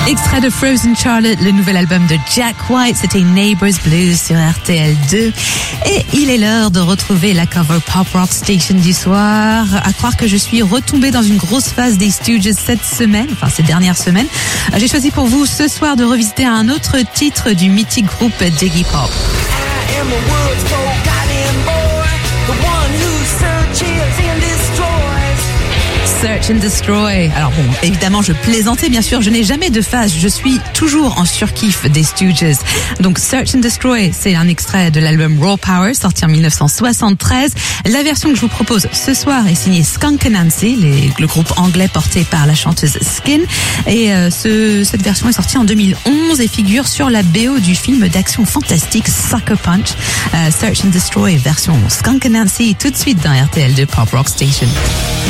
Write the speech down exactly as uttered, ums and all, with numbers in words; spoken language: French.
Extrait de Frozen Charlotte, le nouvel album de Jack White, c'était Neighbors Blues sur R T L deux. Et il est l'heure de retrouver la cover Pop Rock Station du soir. À croire que je suis retombée dans une grosse phase des Stooges cette semaine, enfin ces dernières semaines. J'ai choisi pour vous ce soir de revisiter un autre titre du mythique groupe Iggy Pop. Search and Destroy. Alors bon, évidemment, je plaisantais, bien sûr, je n'ai jamais de phase, je suis toujours en surkiff des Stooges. Donc Search and Destroy, c'est un extrait de l'album Raw Power, sorti en dix-neuf cent soixante-treize. La version que je vous propose ce soir est signée Skunk Anansie, les, le groupe anglais porté par la chanteuse Skin. Et euh, ce, cette version est sortie en deux mille onze et figure sur la B O du film d'action fantastique Sucker Punch. Euh, Search and Destroy, version Skunk Anansie, tout de suite dans R T L deux Pop Rock Station.